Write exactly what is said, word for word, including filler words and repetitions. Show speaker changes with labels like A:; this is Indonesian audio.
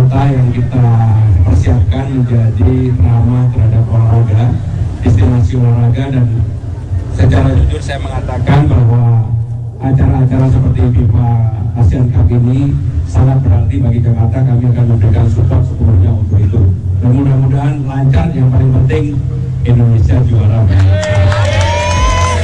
A: kota yang kita persiapkan menjadi ramah terhadap olahraga, destinasi olahraga, dan secara jujur saya mengatakan bahwa acara-acara seperti FIFA Asian Cup ini sangat berarti bagi Jakarta. Kami akan memberikan